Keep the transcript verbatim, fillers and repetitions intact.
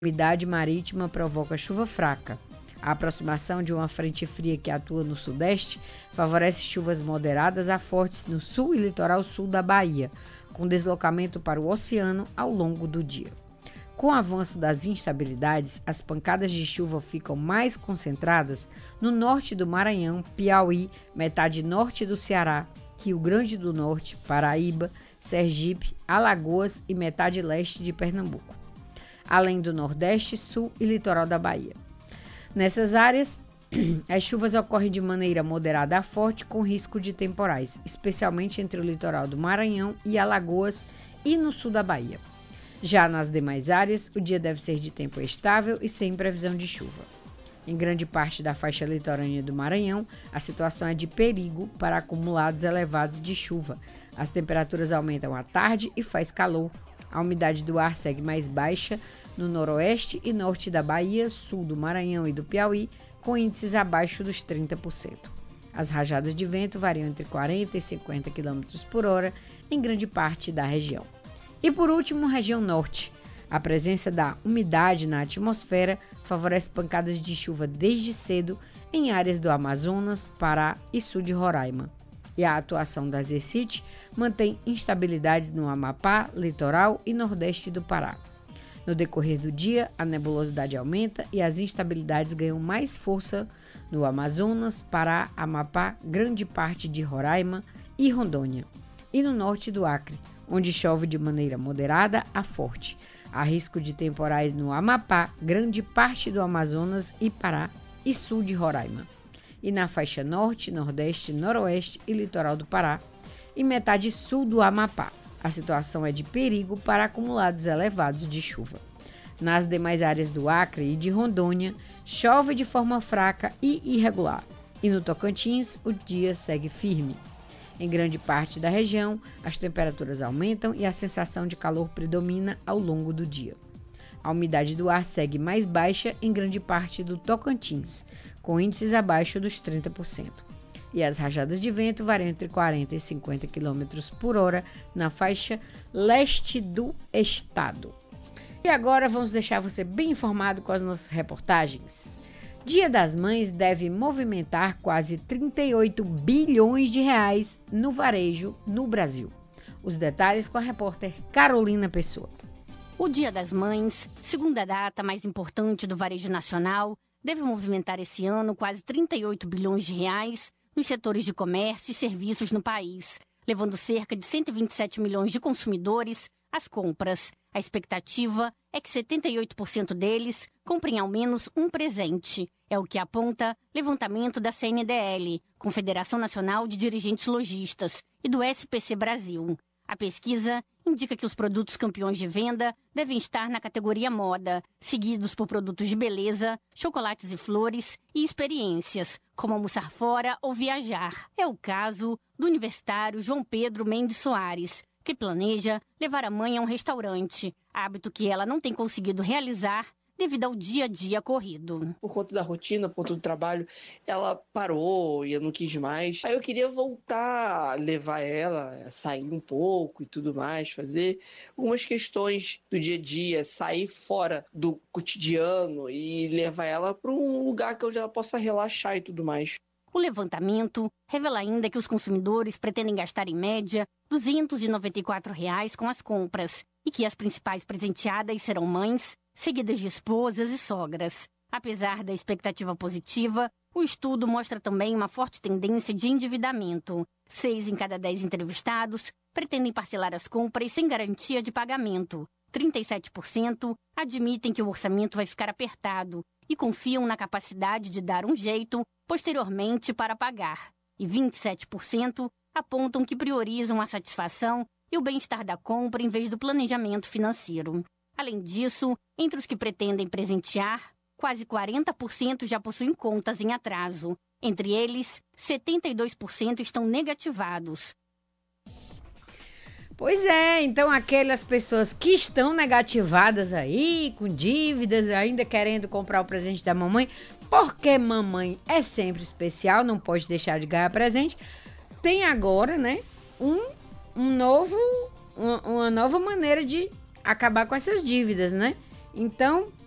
umidade marítima provoca chuva fraca. A aproximação de uma frente fria que atua no sudeste favorece chuvas moderadas a fortes no sul e litoral sul da Bahia, com deslocamento para o oceano ao longo do dia. Com o avanço das instabilidades, as pancadas de chuva ficam mais concentradas no norte do Maranhão, Piauí, metade norte do Ceará, Rio Grande do Norte, Paraíba, Sergipe, Alagoas e metade leste de Pernambuco, além do Nordeste, Sul e litoral da Bahia. Nessas áreas, as chuvas ocorrem de maneira moderada a forte, com risco de temporais, especialmente entre o litoral do Maranhão e Alagoas e no sul da Bahia. Já nas demais áreas, o dia deve ser de tempo estável e sem previsão de chuva. Em grande parte da faixa litorânea do Maranhão, a situação é de perigo para acumulados elevados de chuva. As temperaturas aumentam à tarde e faz calor. A umidade do ar segue mais baixa no noroeste e norte da Bahia, sul do Maranhão e do Piauí, com índices abaixo dos trinta por cento. As rajadas de vento variam entre quarenta e cinquenta quilômetros por hora em grande parte da região. E por último, região norte. A presença da umidade na atmosfera favorece pancadas de chuva desde cedo em áreas do Amazonas, Pará e sul de Roraima. E a atuação da Zecit mantém instabilidades no Amapá, litoral e nordeste do Pará. No decorrer do dia, a nebulosidade aumenta e as instabilidades ganham mais força no Amazonas, Pará, Amapá, grande parte de Roraima e Rondônia, e no norte do Acre, onde chove de maneira moderada a forte. Há risco de temporais no Amapá, grande parte do Amazonas e Pará e sul de Roraima, e na faixa norte, nordeste, noroeste e litoral do Pará, e metade sul do Amapá. A situação é de perigo para acumulados elevados de chuva. Nas demais áreas do Acre e de Rondônia, chove de forma fraca e irregular. E no Tocantins, o dia segue firme. Em grande parte da região, as temperaturas aumentam e a sensação de calor predomina ao longo do dia. A umidade do ar segue mais baixa em grande parte do Tocantins, com índices abaixo dos trinta por cento. E as rajadas de vento variam entre quarenta e cinquenta quilômetros por hora na faixa leste do estado. E agora vamos deixar você bem informado com as nossas reportagens. Dia das Mães deve movimentar quase trinta e oito bilhões de reais no varejo no Brasil. Os detalhes com a repórter Carolina Pessoa. O Dia das Mães, segunda data mais importante do varejo nacional, deve movimentar esse ano quase trinta e oito bilhões de reais nos setores de comércio e serviços no país, levando cerca de cento e vinte e sete milhões de consumidores às compras. A expectativa é que setenta e oito por cento deles comprem ao menos um presente. É o que aponta levantamento da C N D L, Confederação Nacional de Dirigentes Lojistas, e do S P C Brasil. A pesquisa indica que os produtos campeões de venda devem estar na categoria moda, seguidos por produtos de beleza, chocolates e flores e experiências, como almoçar fora ou viajar. É o caso do universitário João Pedro Mendes Soares, que planeja levar a mãe a um restaurante, hábito que ela não tem conseguido realizar devido ao dia a dia corrido. Por conta da rotina, por conta do trabalho, ela parou e eu não quis mais. Aí eu queria voltar a levar ela, a sair um pouco e tudo mais, fazer algumas questões do dia a dia, sair fora do cotidiano e levar ela para um lugar que ela possa relaxar e tudo mais. O levantamento revela ainda que os consumidores pretendem gastar em média duzentos e noventa e quatro reais com as compras e que as principais presenteadas serão mães, seguidas de esposas e sogras. Apesar da expectativa positiva, o estudo mostra também uma forte tendência de endividamento. Seis em cada dez entrevistados pretendem parcelar as compras sem garantia de pagamento. trinta e sete por cento admitem que o orçamento vai ficar apertado e confiam na capacidade de dar um jeito posteriormente para pagar. E vinte e sete por cento apontam que priorizam a satisfação e o bem-estar da compra em vez do planejamento financeiro. Além disso, entre os que pretendem presentear, quase quarenta por cento já possuem contas em atraso. Entre eles, setenta e dois por cento estão negativados. Pois é, então aquelas pessoas que estão negativadas aí, com dívidas, ainda querendo comprar o presente da mamãe, porque mamãe é sempre especial, não pode deixar de ganhar presente, tem agora, né, um, um novo, uma, uma nova maneira de acabar com essas dívidas, né? Então,